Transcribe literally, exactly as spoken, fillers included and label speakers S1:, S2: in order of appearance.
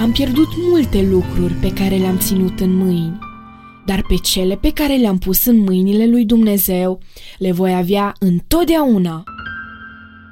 S1: Am pierdut multe lucruri pe care le-am ținut în mâini, dar pe cele pe care le-am pus în mâinile lui Dumnezeu le voi avea întotdeauna.